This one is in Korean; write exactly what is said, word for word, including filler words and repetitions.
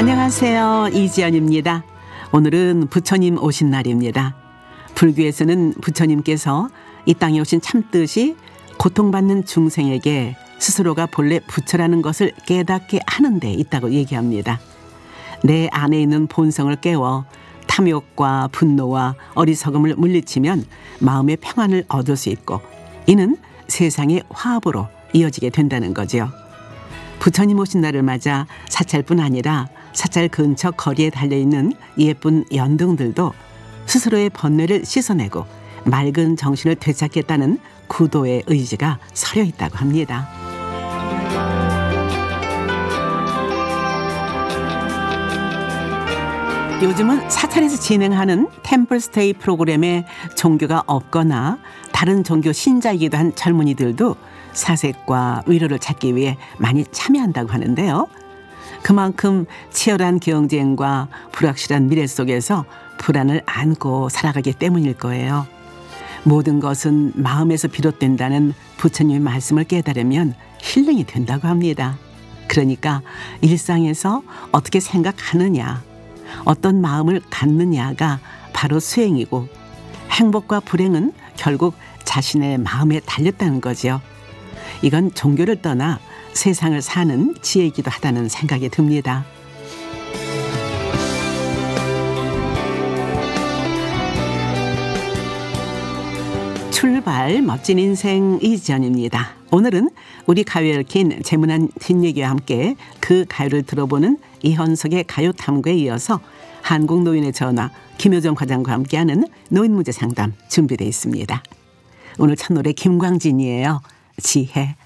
안녕하세요. 이지연입니다. 오늘은 부처님 오신 날입니다. 불교에서는 부처님께서 이 땅에 오신 참뜻이 고통받는 중생에게 스스로가 본래 부처라는 것을 깨닫게 하는 데 있다고 얘기합니다. 내 안에 있는 본성을 깨워 탐욕과 분노와 어리석음을 물리치면 마음의 평안을 얻을 수 있고, 이는 세상의 화합으로 이어지게 된다는 거죠. 부처님 오신 날을 맞아 사찰뿐 아니라 사찰 근처 거리에 달려있는 예쁜 연등들도 스스로의 번뇌를 씻어내고 맑은 정신을 되찾겠다는 구도의 의지가 서려 있다고 합니다. 요즘은 사찰에서 진행하는 템플스테이 프로그램에 종교가 없거나 다른 종교 신자이기도 한 젊은이들도 사색과 위로를 찾기 위해 많이 참여한다고 하는데요. 그만큼 치열한 경쟁과 불확실한 미래 속에서 불안을 안고 살아가기 때문일 거예요. 모든 것은 마음에서 비롯된다는 부처님의 말씀을 깨달으면 힐링이 된다고 합니다. 그러니까 일상에서 어떻게 생각하느냐, 어떤 마음을 갖느냐가 바로 수행이고, 행복과 불행은 결국 자신의 마음에 달렸다는 거죠. 이건 종교를 떠나 세상을 사는 지혜이기도 하다는 생각이 듭니다. 출발 멋진 인생 이지연입니다. 오늘은 우리 가요에 얽힌 재미난 뒷얘기와 함께 그 가요를 들어보는 이현석의 가요 탐구에 이어서 한국노인의 전화 김효정 과장과 함께하는 노인 문제 상담 준비되어 있습니다. 오늘 첫 노래 김광진이에요. 지혜.